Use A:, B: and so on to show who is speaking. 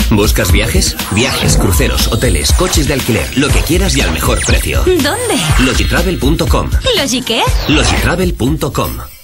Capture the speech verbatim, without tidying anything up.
A: ¿Buscas viajes? Viajes, cruceros, hoteles, coches de alquiler, lo que quieras y al mejor precio.
B: ¿Dónde?
A: Logitravel punto com.
B: ¿Logi qué?
A: Logitravel punto com.